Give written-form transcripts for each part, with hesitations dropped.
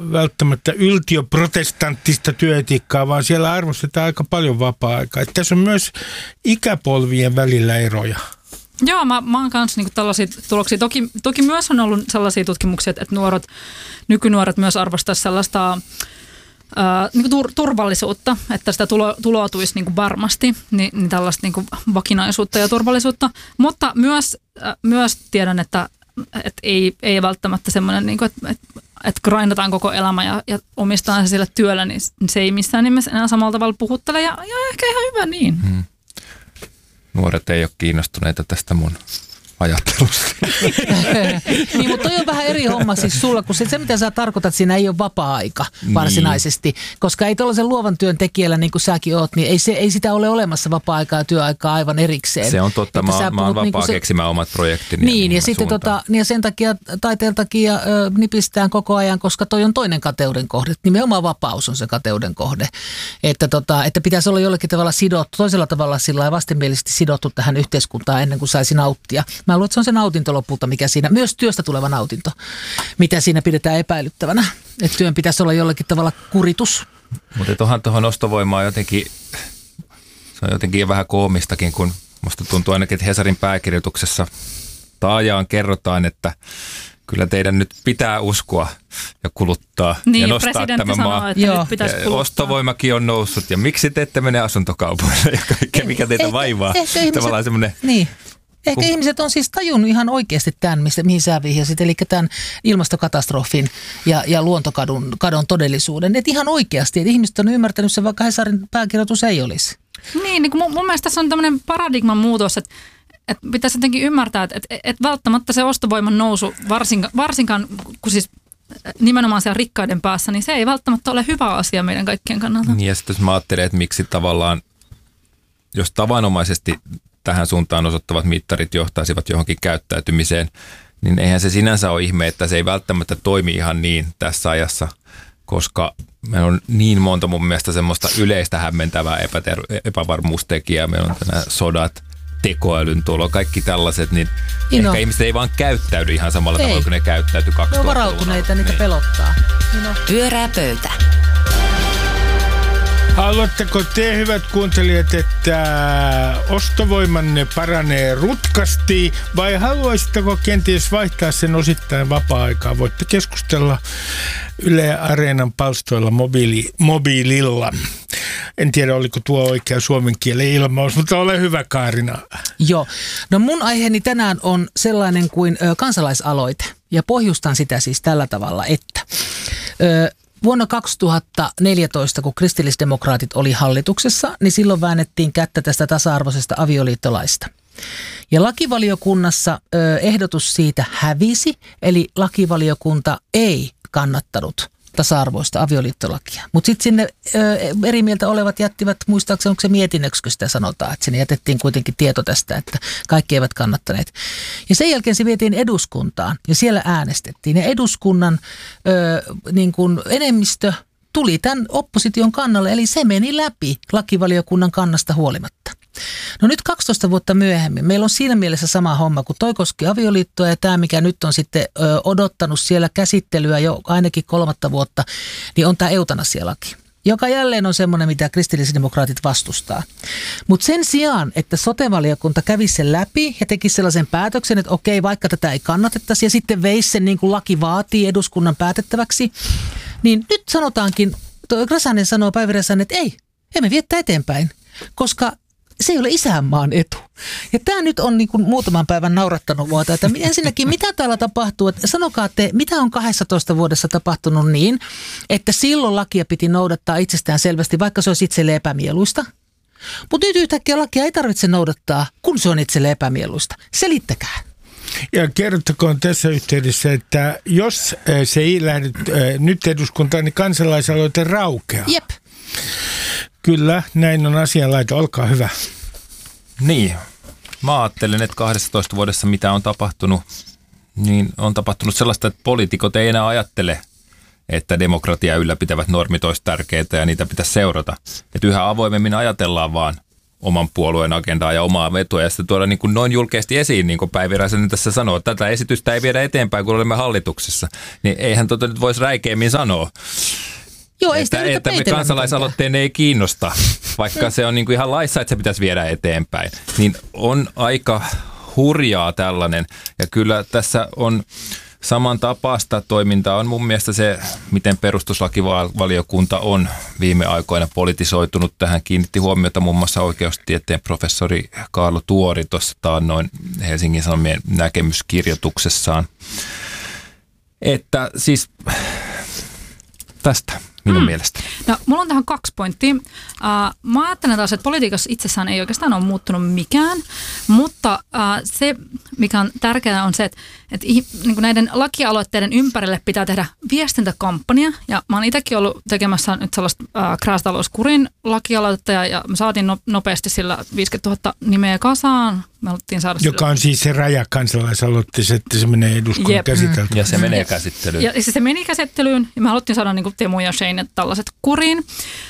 välttämättä yltiöprotestanttista työetiikkaa, vaan siellä arvostetaan aika paljon vapaa-aikaa. Että tässä on myös ikäpolvien välillä eroja. Joo, mä oon kanssa niinku tällaisia tuloksia. Toki myös on ollut sellaisia tutkimuksia, että nykynuoret myös arvostaisivat sellaista niinku turvallisuutta, että sitä tuloutuisi niinku varmasti, niin tällaista niinku vakinaisuutta ja turvallisuutta. Mutta myös tiedän, että ei välttämättä semmoinen, niinku, että grindataan koko elämä ja omistaan se sillä työllä, niin se ei missään nimessä enää samalla tavalla puhuttele ja ehkä ihan hyvä niin. Nuoret ei ole kiinnostuneita tästä mun ajattelusta. Niin, mutta toi on vähän eri homma siis sulla, kun se mitä sä tarkoitat, siinä ei ole vapaa-aika varsinaisesti. Koska ei tuollaisen luovan työn tekijällä, niin kuin säkin oot, niin ei sitä ole olemassa vapaa-aikaa ja työaikaa aivan erikseen. Se on totta. Mä oon vapaa keksimään omat projektini. Niin, ja sitten ja sen takia taiteen takia nipistään koko ajan, koska toi on toinen kateuden kohde. Nimenomaan vapaus on se kateuden kohde. Että pitäisi olla jollakin tavalla sidottu, toisella tavalla sillä vastenmielisesti sidottu tähän yhteiskuntaan ennen kuin saisi nauttia. Mä luulen, että se on se nautinto lopulta, mikä siinä, myös työstä tuleva nautinto, mitä siinä pidetään epäilyttävänä. Että työn pitäisi olla jollakin tavalla kuritus. Mutta tuohon ostovoimaan jotenkin, se on jotenkin vähän koomistakin, kun musta tuntuu ainakin, että Hesarin pääkirjoituksessa taajaan kerrotaan, että kyllä teidän nyt pitää uskoa ja kuluttaa ja nostaa tämä maa. Ostovoimakin on noussut ja miksi te ette mene asuntokaupoille ja kaikkea, mikä teitä vaivaa. Tavallaan semmoinen... Niin. Ehkä ihmiset on siis tajunnut ihan oikeasti tämän, mihin sä vihjasit, eli tämän ilmastokatastrofin ja luontokadon todellisuuden. Että ihan oikeasti, että ihmiset on ymmärtänyt sen, vaikka Hesarin pääkirjoitus ei olisi. Niin kuin mun mielestä tässä on tämmöinen paradigman muutos, että pitäisi jotenkin ymmärtää, että välttämättä se ostovoiman nousu, varsinkaan kun siis nimenomaan siellä rikkaiden päässä, niin se ei välttämättä ole hyvä asia meidän kaikkien kannalta. Niin ja sitten jos mä ajattelen, että miksi tavallaan, jos tavanomaisesti tähän suuntaan osoittavat mittarit johtaisivat johonkin käyttäytymiseen, niin eihän se sinänsä ole ihme, että se ei välttämättä toimi ihan niin tässä ajassa, koska meillä on niin monta mun mielestä semmoista yleistä hämmentävää epävarmuustekijää. Meillä on nämä sodat, tekoälyn tulo, kaikki tällaiset, niin ehkä ihmiset ei vaan käyttäydy ihan samalla tavalla kuin ne käyttäytyi 2000-luvulla. Ne on varautuneita, niitä pelottaa. Pyörää pöytä. Haluatteko te, hyvät kuuntelijat, että ostovoimanne paranee rutkasti vai haluaisitteko kenties vaihtaa sen osittain vapaa-aikaa? Voitte keskustella Yle Areenan palstoilla mobiililla. En tiedä, oliko tuo oikea suomen kielen ilmaus, mutta ole hyvä, Kaarina. Joo. No mun aiheeni tänään on sellainen kuin kansalaisaloite ja pohjustan sitä siis tällä tavalla, että... Vuonna 2014, kun kristillisdemokraatit oli hallituksessa, niin silloin väännettiin kättä tästä tasa-arvoisesta avioliittolaista. Ja lakivaliokunnassa ehdotus siitä hävisi, eli lakivaliokunta ei kannattanut tasa-arvoista avioliittolakia. Mutta sitten sinne eri mieltä olevat jättivät, muistaakseni onko se mietinnöksi, kun sitä sanotaan, että sinne jätettiin kuitenkin tieto tästä, että kaikki eivät kannattaneet. Ja sen jälkeen se vietiin eduskuntaan ja siellä äänestettiin. Ja eduskunnan niin kuin enemmistö tuli tämän opposition kannalle, eli se meni läpi lakivaliokunnan kannasta huolimatta. No nyt 12 vuotta myöhemmin meillä on siinä mielessä sama homma, kun toi koski avioliittoa ja tämä, mikä nyt on sitten odottanut siellä käsittelyä jo ainakin 3 vuotta, niin on tämä eutanasialaki, joka jälleen on semmoinen, mitä kristillisdemokraatit vastustaa. Mutta sen sijaan, että sote-valiokunta kävisi sen läpi ja teki sellaisen päätöksen, että okei, vaikka tätä ei kannatettaisi ja sitten veisi sen niin kuin laki vaatii eduskunnan päätettäväksi, niin nyt sanotaankin, Räsänen sanoo, Päivi Räsänen, että ei, emme viettää eteenpäin, koska se ei ole isänmaan etu. Ja tämä nyt on niin kuin muutaman päivän naurattanut vuotta, että ensinnäkin mitä täällä tapahtuu, että sanokaa te, mitä on 12 vuodessa tapahtunut niin, että silloin lakia piti noudattaa itsestään selvästi, vaikka se olisi itselle epämieluista. Mutta nyt yhtäkkiä lakia ei tarvitse noudattaa, kun se on itselle epämieluista. Selittäkää. Ja kertokoon tässä yhteydessä, että jos se ei lähde nyt eduskuntaan, niin kansalaisaloite raukeaa. Jep. Kyllä, näin on asianlaita. Olkaa hyvä. Niin, mä ajattelen, että 12 vuodessa mitä on tapahtunut, niin on tapahtunut sellaista, että poliitikot ei enää ajattele, että demokratia ylläpitävät normit olisi tärkeitä ja niitä pitäisi seurata. Että yhä avoimemmin ajatellaan vaan oman puolueen agendaa ja omaa vetua ja sitten tuoda niin kuin noin julkeasti esiin, niin kuin Päivi Räsänen tässä sanoo, että tätä esitystä ei viedä eteenpäin, kun olemme hallituksessa. Niin eihän nyt voisi räikeämmin sanoa. Joo, että me kansalaisaloitteen ei kiinnosta, vaikka se on niin kuin ihan laissa, että se pitäisi viedä eteenpäin. Niin on aika hurjaa tällainen. Ja kyllä tässä on samantapaista toimintaa on mun mielestä se, miten perustuslakivaliokunta on viime aikoina politisoitunut. Tähän kiinnitti huomiota muun muassa oikeustieteen professori Kaarlo Tuori tuossa taannoin Helsingin Sanomien näkemyskirjoituksessaan. Että siis tästä minun mielestä. No, mulla on tähän 2 pointtia. Mä ajattelen taas, että politiikassa itsessään ei oikeastaan ole muuttunut mikään, mutta se, mikä on tärkeää, on se, että niin kuin näiden lakialoitteiden ympärille pitää tehdä viestintäkampanja. Ja mä oon itsekin ollut tekemässä nyt sellaista krääsitalouskurin lakialoitetta, ja me saatiin nopeasti sillä 50 000 nimeä kasaan. Me haluttiin saada joka on siis se raja kansalaisaloitteessa, että se menee eduskunnan käsiteltäväksi. Ja se menee käsittelyyn. Ja se meni käsittelyyn, ja me haluttiin saada niin kuin Teemu ja Shane tällaiset kuriin.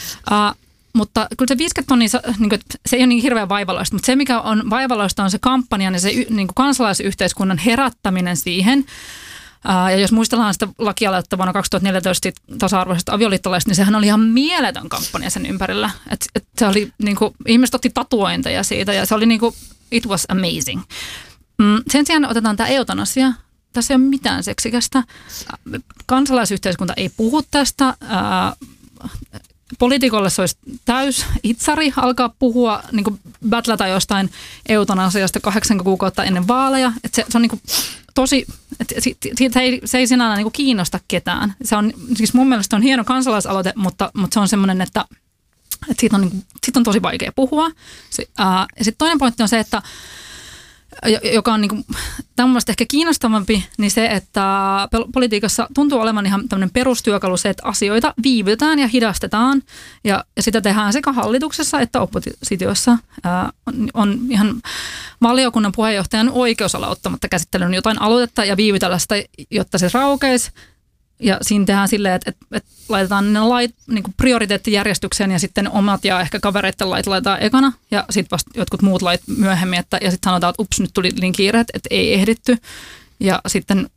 Mutta kyllä se 50 000, niin se ei ole niin hirveän vaivaloista, mutta se mikä on vaivaloista on se kampanja ja se niin kuin kansalaisyhteiskunnan herättäminen siihen. Ja jos muistellaan sitä lakialoitetta vuonna 2014 tasa-arvoisesta avioliittolaista, niin sehän oli ihan mieletön kampanja sen ympärillä. Et se oli, niin kuin, ihmiset otti tatuointeja siitä ja se oli niin kuin, it was amazing. Sen sijaan otetaan tämä eutanasia. Tässä ei ole mitään seksikästä. Kansalaisyhteiskunta ei puhu tästä. Poliitikolle se olisi täys itsari alkaa puhua, niin kuin battlata jostain eutanasiasta 8 kuukautta ennen vaaleja. Että se on niin kuin tosi, se ei sinällään niin kuin kiinnosta ketään. Se on, siis mun mielestä on hieno kansalaisaloite, mutta se on semmoinen, että siitä on tosi vaikea puhua. Ja sitten toinen pointti on se, että joka on niin tämmöistä ehkä kiinnostavampi, niin se, että politiikassa tuntuu olevan ihan tämmöinen perustyökalu se, että asioita viivytetään ja hidastetaan. Ja sitä tehdään sekä hallituksessa että oppositiossa. On ihan valiokunnan puheenjohtajan oikeus olla ottamatta käsittelyyn jotain aloitetta ja viivytellä sitä, jotta se raukeisi. Ja siinä tehdään silleen, että laitetaan ne lait niin kuin prioriteettijärjestykseen ja sitten omat ja ehkä kavereiden lait laitetaan ekana ja sitten vasta jotkut muut lait myöhemmin. Ja sitten sanotaan, että ups, nyt tuli niin kiire, että ei ehditty. Ja sitten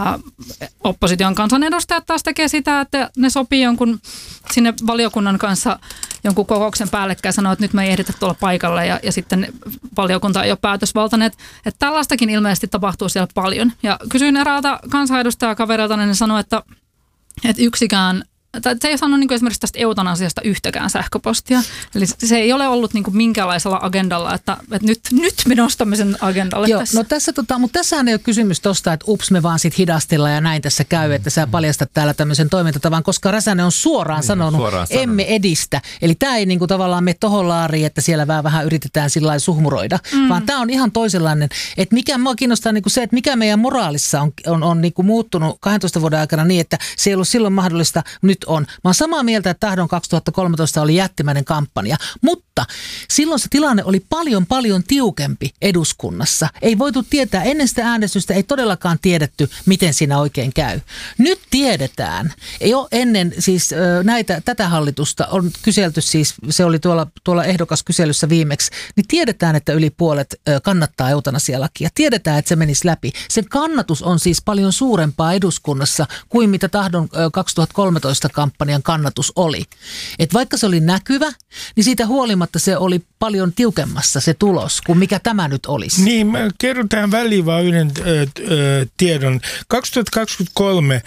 opposition kansanedustajat taas tekee sitä, että ne sopii jonkun sinne valiokunnan kanssa jonkun kokouksen päällekkäin ja sanoo, että nyt me ei ehditä tuolla paikalle ja sitten valiokunta ei ole päätösvaltainen. Että tällaistakin ilmeisesti tapahtuu siellä paljon. Ja kysyin eräältä kansanedustajakaverilta, niin ne sanoi, että yksikään, se ei saanut niin esimerkiksi tästä eutanasiasta yhtäkään sähköpostia. Eli se ei ole ollut niin minkäänlaisella agendalla, että nyt me nostamme sen agendalle. Joo, tässä. No tässä, mutta tässähän ei ole kysymys tosta, että ups me vaan sit hidastellaan ja näin tässä käy, että sä paljastat täällä tämmöisen toimintatavan, koska Räsänen on suoraan sanonut, emme edistä. Eli tämä ei niinku tavallaan mene tohon laariin, että siellä vähän yritetään sillä lailla suhmuroida, vaan tämä on ihan toisenlainen, että mikä mua kiinnostaa niinku se, että mikä meidän moraalissa on niinku muuttunut 12 vuoden aikana niin, että se ei ollut silloin mahdollista, nyt on. Mä oon samaa mieltä, että Tahdon 2013 oli jättimäinen kampanja, mutta silloin se tilanne oli paljon tiukempi eduskunnassa. Ei voitu tietää, ennen sitä äänestystä ei todellakaan tiedetty, miten siinä oikein käy. Nyt tiedetään. Ei ole ennen siis tätä hallitusta on kyselty siis, se oli tuolla ehdokaskyselyssä viimeksi, niin tiedetään, että yli puolet kannattaa eutanasialakia. Tiedetään, että se menisi läpi. Sen kannatus on siis paljon suurempaa eduskunnassa kuin mitä Tahdon 2013 kampanjan kannatus oli. Et vaikka se oli näkyvä, niin siitä huolimatta se oli paljon tiukemmassa se tulos kuin mikä tämä nyt olisi. Niin, mä kerron tähän väliin vaan yhden tiedon. 2023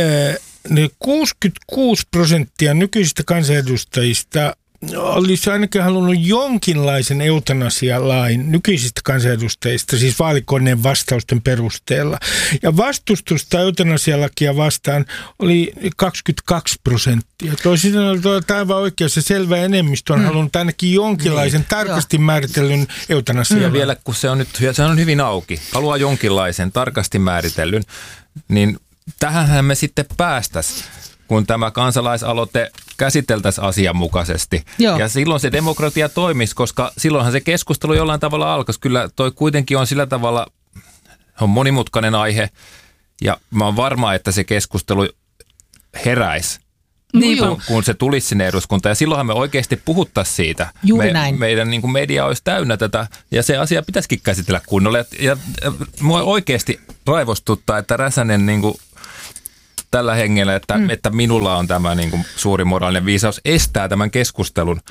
66% nykyisistä kansanedustajista olisi ainakin halunnut jonkinlaisen eutanasialain nykyisistä kansanedustajista, siis vaalikoneen vastausten perusteella. Ja vastustusta eutanasialakia vastaan oli 22%. Toisin sanoen aivan oikeassa se selvä enemmistö on halunnut ainakin jonkinlaisen tarkasti määritellyn eutanasialain. Ja vielä kun se on hyvin auki, haluaa jonkinlaisen tarkasti määritellyn, niin tähänhän me sitten päästäisiin, kun tämä kansalaisaloite käsiteltäisiin asianmukaisesti. Joo. Ja silloin se demokratia toimisi, koska silloinhan se keskustelu jollain tavalla alkaisi. Kyllä toi kuitenkin on sillä tavalla, on monimutkainen aihe, ja mä oon varma, että se keskustelu heräisi kun se tulisi sinne eduskuntaan. Ja silloinhan me oikeasti puhuttaisiin siitä. Juuri näin. Meidän niin kuin media olisi täynnä tätä, ja se asia pitäisikin käsitellä kunnolla. Ja mua oikeasti raivostuttaa, että Räsänen niin kuin tällä hengellä, että minulla on tämä niin kuin suuri moraalinen viisaus, estää tämän keskustelun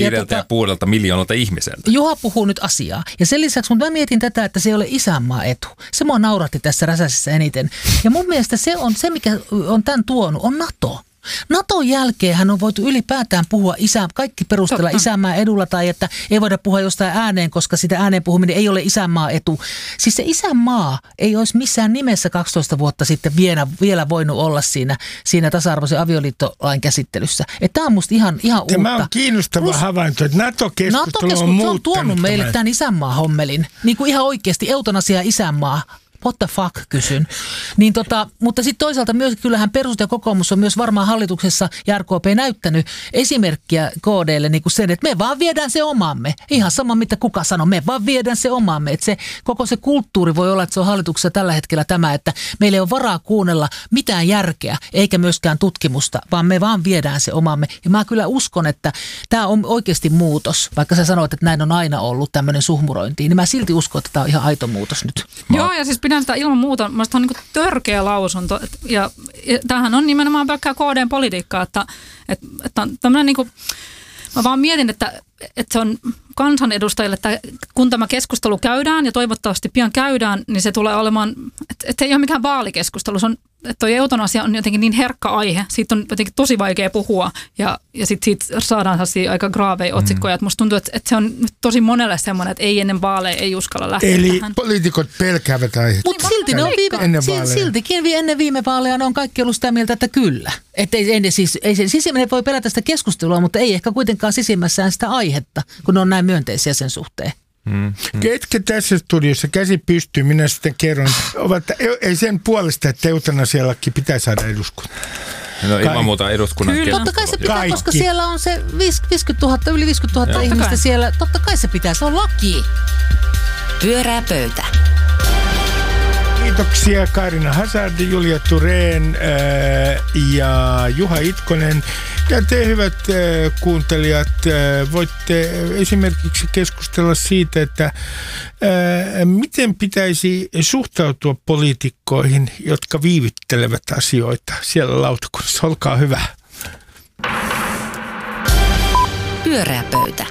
5,5 miljoonalta ihmiseltä. Juha puhuu nyt asiaa. Ja sen lisäksi, mutta mä mietin tätä, että se ei ole isänmaa etu. Se mua nauratti tässä Räsäsessä eniten. Ja mun mielestä se, mikä on tämän tuonut, on NATO. Naton jälkeen hän on voitu ylipäätään puhua kaikki perustella isänmaan edulla tai että ei voida puhua jostain ääneen, koska sitä ääneen puhuminen ei ole isänmaa etu. Siis se isänmaa ei olisi missään nimessä 12 vuotta sitten vielä voinut olla siinä tasa-arvoisen avioliittolain käsittelyssä. Tämä on musta ihan uutta. Tämä on kiinnostava havainto, että NATO-keskustelu on muuttanut. On tuonut meille tämän isänmaa hommelin. Niin kuin ihan oikeasti eutanasia isänmaa. What the fuck, kysyn. Niin mutta sitten toisaalta myös kyllähän perusut ja kokoomus on myös varmaan hallituksessa ja RKP näyttänyt esimerkkiä KDlle niin kuin sen, että me vaan viedään se omamme. Ihan sama mitä kuka sanoo, me vaan viedään se omamme. Että koko se kulttuuri voi olla, että se on hallituksessa tällä hetkellä tämä, että meillä ei ole varaa kuunnella mitään järkeä eikä myöskään tutkimusta, vaan me vaan viedään se omamme. Ja mä kyllä uskon, että tämä on oikeasti muutos, vaikka sä sanoit, että näin on aina ollut tämmöinen suhmurointi, niin mä silti uskon, että tämä on ihan aito muutos nyt. Joo, ja siis pidän sitä ilman muuta, mielestäni on niin kuin törkeä lausunto. Ja tämähän on nimenomaan pelkkää KD:n politiikkaa, että on tämmöinen niin kuin, mä vaan mietin, että se on kansanedustajille, että kun tämä keskustelu käydään ja toivottavasti pian käydään, niin se tulee olemaan, että se ei ole mikään vaalikeskustelu. Se on, että tuo eutanasia on jotenkin niin herkkä aihe, siitä on jotenkin tosi vaikea puhua ja sitten siitä saadaan aika graaveja otsikkoja. Että musta tuntuu, että se on nyt tosi monelle semmoinen, että ei ennen vaaleja ei uskalla lähteä eli tähän. Poliitikot pelkäävät aihetta. Mutta silti ne on siltikin ennen viime vaaleja ne on kaikki ollut sitä mieltä, että kyllä. Että ei se sisimmäinen voi pelätä sitä keskustelua, mutta ei ehkä kuitenkaan sisimmässään sitä aihetta, kun ne on näin myönteisiä sen suhteen. Ketkä tässä studiossa käsi pystyy, minä sitten kerron, ei sen puolesta, että eutanasiallakin pitää saada eduskuntaan. No ilman muuta eduskunnan kyllä. Totta kai se pitää, koska siellä on se yli 50 000 ihmistä siellä. Totta kai se pitää, se on laki. Pyörää pöytä. Kiitoksia Kaarina Hazard, Julia Thurén ja Juha Itkonen. Ja te hyvät kuuntelijat, voitte esimerkiksi keskustella siitä, että miten pitäisi suhtautua poliitikkoihin, jotka viivyttelevät asioita siellä lautakunnassa. Olkaa hyvä. Pyörää pöytä.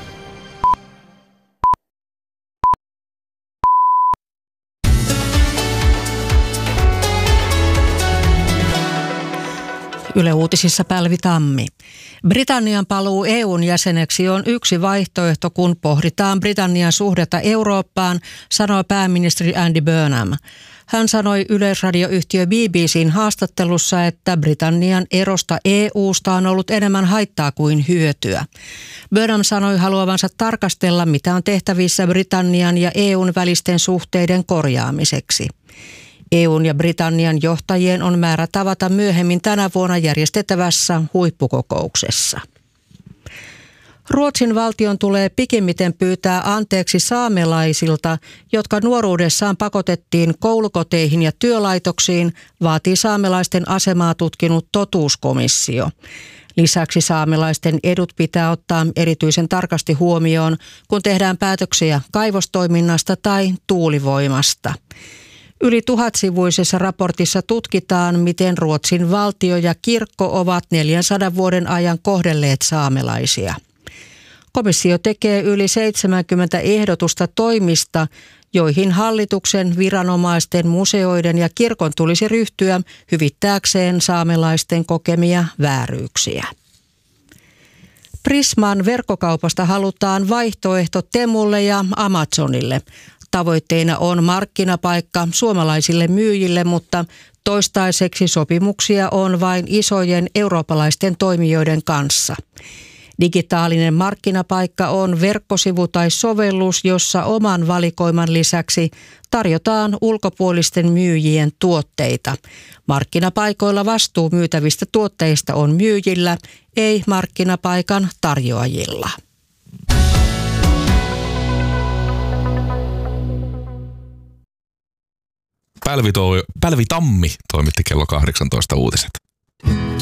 Yle Uutisissa Pälvi Tammi. Britannian paluu EUn jäseneksi on yksi vaihtoehto, kun pohditaan Britannian suhdetta Eurooppaan, sanoi pääministeri Andy Burnham. Hän sanoi yleisradioyhtiö BBC:n haastattelussa, että Britannian erosta EUsta on ollut enemmän haittaa kuin hyötyä. Burnham sanoi haluavansa tarkastella, mitä on tehtävissä Britannian ja EUn välisten suhteiden korjaamiseksi. EUn ja Britannian johtajien on määrä tavata myöhemmin tänä vuonna järjestettävässä huippukokouksessa. Ruotsin valtion tulee pikimmiten pyytää anteeksi saamelaisilta, jotka nuoruudessaan pakotettiin koulukoteihin ja työlaitoksiin, vaatii saamelaisten asemaa tutkinut totuuskomissio. Lisäksi saamelaisten edut pitää ottaa erityisen tarkasti huomioon, kun tehdään päätöksiä kaivostoiminnasta tai tuulivoimasta. Yli 1000-sivuisessa raportissa tutkitaan, miten Ruotsin valtio ja kirkko ovat 400 vuoden ajan kohdelleet saamelaisia. Komissio tekee yli 70 ehdotusta toimista, joihin hallituksen, viranomaisten, museoiden ja kirkon tulisi ryhtyä hyvittääkseen saamelaisten kokemia vääryyksiä. Prisman verkkokaupasta halutaan vaihtoehto Temulle ja Amazonille. Tavoitteena on markkinapaikka suomalaisille myyjille, mutta toistaiseksi sopimuksia on vain isojen eurooppalaisten toimijoiden kanssa. Digitaalinen markkinapaikka on verkkosivu tai sovellus, jossa oman valikoiman lisäksi tarjotaan ulkopuolisten myyjien tuotteita. Markkinapaikoilla vastuu myytävistä tuotteista on myyjillä, ei markkinapaikan tarjoajilla. Pälvi Tammi toimitti kello 18 uutiset.